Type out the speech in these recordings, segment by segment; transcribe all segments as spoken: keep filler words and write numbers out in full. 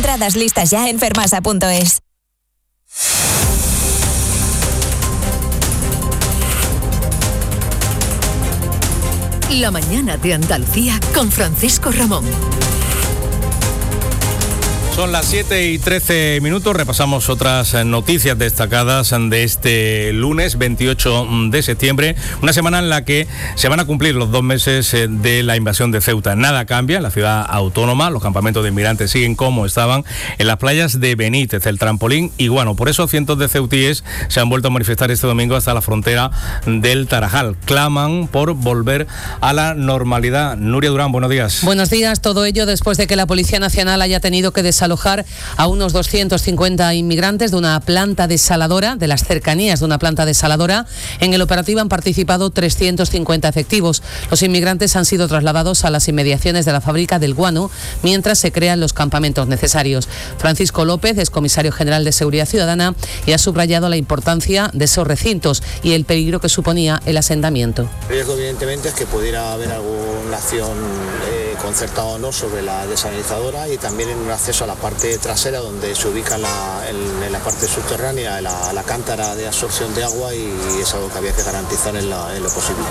Entradas listas ya en fermasa punto es. La mañana de Andalucía con Francisco Ramón. Son las siete y trece minutos, repasamos otras noticias destacadas de este lunes veintiocho de septiembre, una semana en la que se van a cumplir los dos meses de la invasión de Ceuta. Nada cambia en la ciudad autónoma, los campamentos de inmigrantes siguen como estaban en las playas de Benítez, el Trampolín y Guano. Por eso cientos de ceutíes se han vuelto a manifestar este domingo hasta la frontera del Tarajal. Claman por volver a la normalidad. Nuria Durán, buenos días. Buenos días, todo ello después de que la Policía Nacional haya tenido que desalojar a unos doscientos cincuenta inmigrantes de una planta desaladora, de las cercanías de una planta desaladora. En el operativo han participado trescientos cincuenta efectivos. Los inmigrantes han sido trasladados a las inmediaciones de la fábrica del Guano, mientras se crean los campamentos necesarios. Francisco López es comisario general de Seguridad Ciudadana y ha subrayado la importancia de esos recintos y el peligro que suponía el asentamiento. El riesgo, evidentemente, es que pudiera haber alguna acción eh, concertada o no sobre la desalinizadora y también en un acceso a la parte trasera donde se ubica la, en, en la parte subterránea la, la cántara de absorción de agua y es algo que había que garantizar en, la, en lo posible.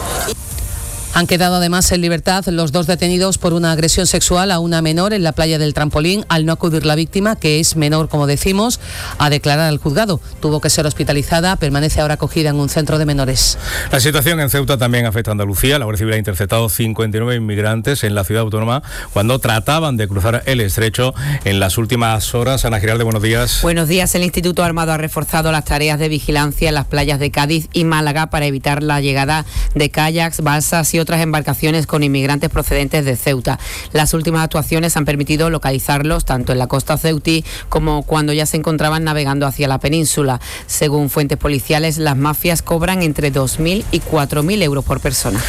Han quedado además en libertad los dos detenidos por una agresión sexual a una menor en la playa del Trampolín, al no acudir la víctima, que es menor, como decimos, a declarar al juzgado. Tuvo que ser hospitalizada, permanece ahora acogida en un centro de menores. La situación en Ceuta también afecta a Andalucía. La Guardia Civil ha interceptado cincuenta y nueve inmigrantes en la ciudad autónoma cuando trataban de cruzar el estrecho en las últimas horas. Ana Giralde, buenos días. Buenos días. El Instituto Armado ha reforzado las tareas de vigilancia en las playas de Cádiz y Málaga para evitar la llegada de kayaks, balsas y otras embarcaciones con inmigrantes procedentes de Ceuta. Las últimas actuaciones han permitido localizarlos tanto en la costa ceutí como cuando ya se encontraban navegando hacia la península. Según fuentes policiales, las mafias cobran entre dos mil y cuatro mil euros por persona.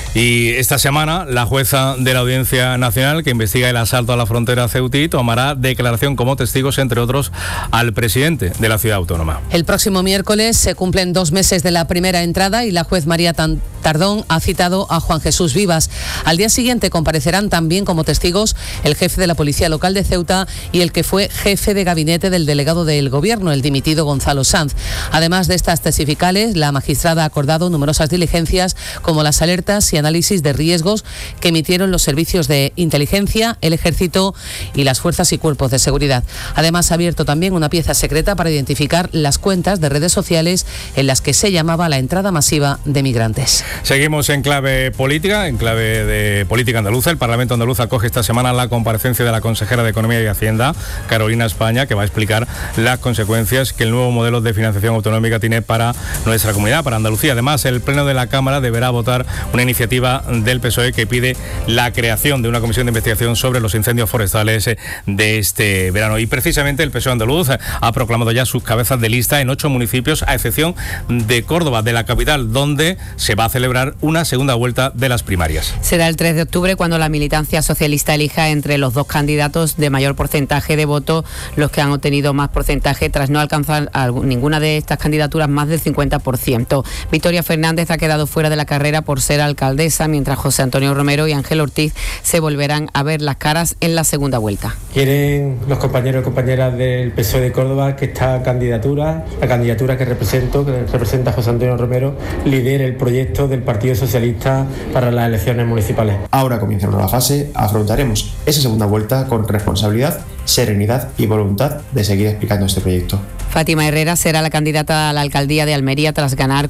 Y esta semana, la jueza de la Audiencia Nacional, que investiga el asalto a la frontera ceutí, tomará declaración como testigos, entre otros, al presidente de la ciudad autónoma. El próximo miércoles se cumplen dos meses de la primera entrada y la juez María Tardón ha citado a Juan Jesús Vivas. Al día siguiente comparecerán también como testigos el jefe de la Policía Local de Ceuta y el que fue jefe de gabinete del delegado del Gobierno, el dimitido Gonzalo Sanz. Además de estas testificales, la magistrada ha acordado numerosas diligencias como las alertas y análisis de riesgos que emitieron los servicios de inteligencia, el Ejército y las fuerzas y cuerpos de seguridad. Además, ha abierto también una pieza secreta para identificar las cuentas de redes sociales en las que se llamaba la entrada masiva de migrantes. Seguimos en clave política, en clave de política andaluza. El Parlamento andaluz acoge esta semana la comparecencia de la consejera de Economía y Hacienda, Carolina España, que va a explicar las consecuencias que el nuevo modelo de financiación autonómica tiene para nuestra comunidad, para Andalucía. Además, el Pleno de la Cámara deberá votar una iniciativa del P S O E que pide la creación de una comisión de investigación sobre los incendios forestales de este verano. Y precisamente el P S O E andaluz ha proclamado ya sus cabezas de lista en ocho municipios, a excepción de Córdoba, de la capital, donde se va a celebrar una segunda vuelta de las primarias. Será el tres de octubre cuando la militancia socialista elija entre los dos candidatos de mayor porcentaje de votos, los que han obtenido más porcentaje tras no alcanzar a ninguna de estas candidaturas más del cincuenta por ciento. Victoria Fernández ha quedado fuera de la carrera por ser alcaldesa, mientras José Antonio Romero y Ángel Ortiz se volverán a ver las caras en la segunda vuelta. Quieren los compañeros y compañeras del P S O E de Córdoba que esta candidatura, la candidatura que represento, que representa a José Antonio Romero, lidere el proyecto del Partido Socialista para las elecciones municipales. Ahora comienza una nueva fase, afrontaremos esa segunda vuelta con responsabilidad, serenidad y voluntad de seguir explicando este proyecto. Fátima Herrera será la candidata a la alcaldía de Almería tras ganar